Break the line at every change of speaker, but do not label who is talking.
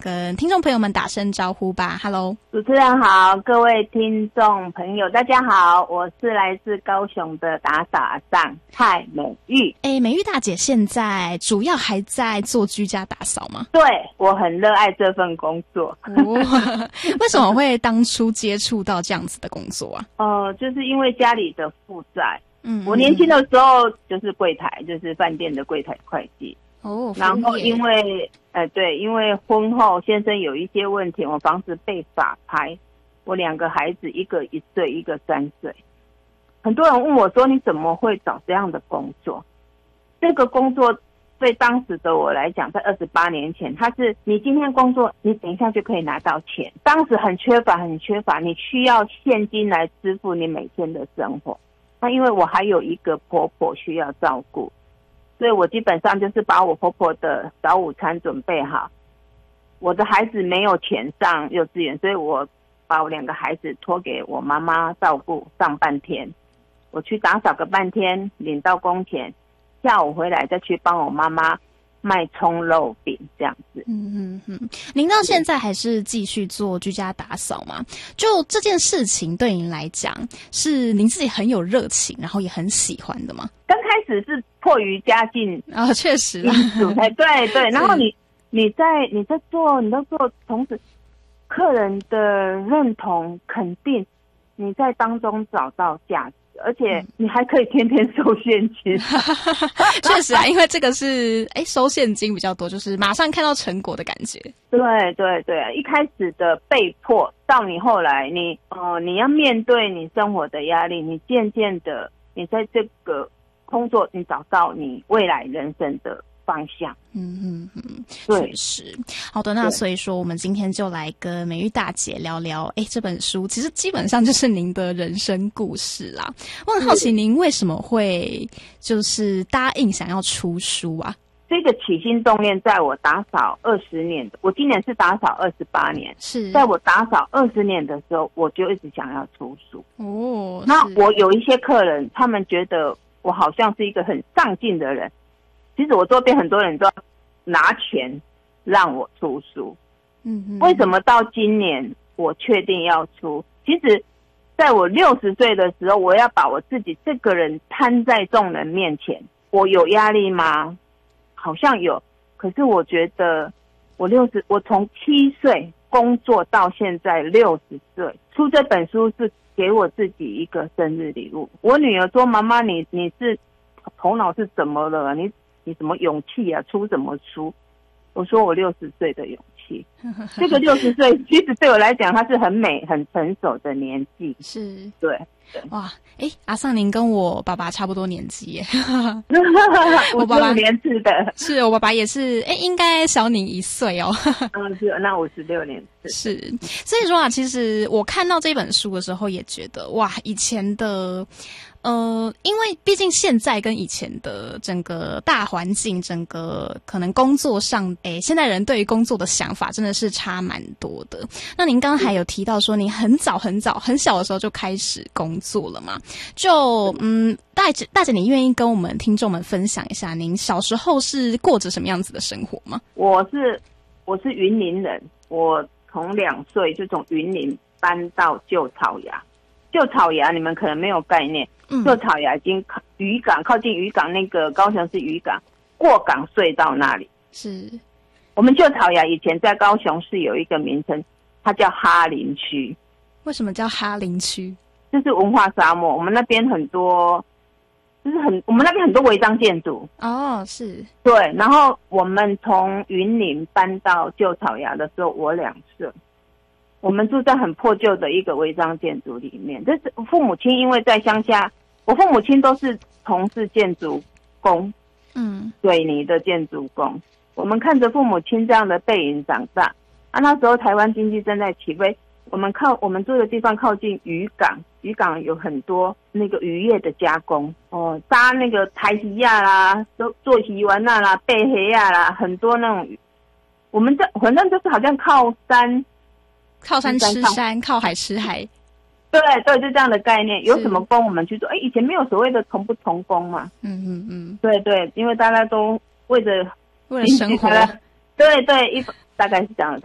跟听众朋友们打声招呼吧。 Hello，
主持人好，各位听众朋友大家好，我是来自高雄的打扫阿桑蔡美玉。
美玉大姐现在主要还在做居家打扫吗？
对，我很热爱这份工作。
为什么会当初接触到这样子的工作啊？
就是因为家里的负债。我年轻的时候就是柜台，就是饭店的柜台会计。然后因为因为婚后先生有一些问题，我房子被法拍，我2个孩子，一个1岁，一个3岁。很多人问我说你怎么会找这样的工作？这个工作对当时的我来讲，在28年前，它是你今天工作，你等一下就可以拿到钱。当时很缺乏，你需要现金来支付你每天的生活。那因为我还有一个婆婆需要照顾，所以我基本上就是把我婆婆的早午餐准备好。我的孩子没有钱上幼稚园，所以我把我2个孩子托给我妈妈照顾上半天，我去打扫个半天，领到工钱，下午回来再去帮我妈妈卖葱肉饼这样子。
您到现在还是继续做居家打扫吗？就这件事情对您来讲，是您自己很有热情，然后也很喜欢的吗？
刚开始是迫于家境
确实
对，然后你在做，同时客人的认同肯定，你在当中找到价值。而且你还可以天天收现金。
确实因为这个是收现金比较多，就是马上看到成果的感觉。
对，一开始的被迫，到你后来你要面对你生活的压力，你渐渐的你在这个工作你找到你未来人生的方向。
确实。好的，那所以说我们今天就来跟美玉大姐聊聊这本书其实基本上就是您的人生故事啦。我很好奇您为什么会就是答应想要出书啊？
这个起心动念在我打扫20年，我今年是打扫28年，是在我打扫20年的时候，我就一直想要出书。那我有一些客人，他们觉得我好像是一个很上进的人，其实我周边很多人都要拿钱让我出书。为什么到今年我确定要出？其实在我60岁的时候，我要把我自己这个人摊在众人面前，我有压力吗？好像有，可是我觉得我从7岁工作到现在60岁，出这本书是给我自己一个生日礼物。我女儿说：“妈妈，你是头脑是怎么了？你什么勇气啊？出什么书？”我说：“我60岁的勇气。”这个60岁其实对我来讲，它是很美、很成熟的年纪。
是，
对。
哇，阿桑您跟我爸爸差不多年纪耶。
我爸爸年次的，
是我爸爸也是，应该小你1岁哦。
是，那56年次。
是，所以说啊，其实我看到这本书的时候也觉得，哇，以前的。因为毕竟现在跟以前的整个大环境，整个可能工作上，现在人对于工作的想法真的是差蛮多的。那您刚刚还有提到说，您很早很小的时候就开始工作了嘛？就大姐，你愿意跟我们听众们分享一下，您小时候是过着什么样子的生活吗？
我是云林人，我从2岁就从云林搬到旧草衙。旧草衙你们可能没有概念，旧草衙已经渔港，靠近渔港，那个高雄市渔港过港隧道那里。是我们旧草衙以前在高雄市有一个名称，它叫哈林区。
为什么叫哈林区？
就是文化沙漠，我们那边很多，我们那边很多违章建筑。是。对，然后我们从云林搬到旧草衙的时候，我2岁。我们住在很破旧的一个违章建筑里面，这是父母亲因为在乡下，我父母亲都是从事建筑工，水泥的建筑工。我们看着父母亲这样的背影长大。那时候台湾经济正在起飞，我们住的地方靠近渔港，渔港有很多那个渔业的加工，杀那个台鱼啊啦，做鱼丸啦、贝黑啊啦，很多那种。我们反正就是好像靠山
吃山，靠海吃海。
对，就这样的概念。有什么工我们去做？以前没有所谓的同不同工嘛。对，因为大家都为了
生活。
对，大概是这样的。